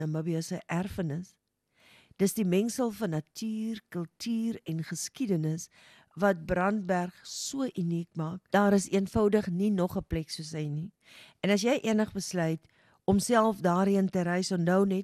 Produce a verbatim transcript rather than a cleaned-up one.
Namibië se erfenis. Dis die mengsel van natuur, kultuur en geskiedenis wat Brandberg so uniek maak. Daar is eenvoudig nie nog 'n plek soos hy nie. En as jy enig besluit om self daarheen te reis, onthou net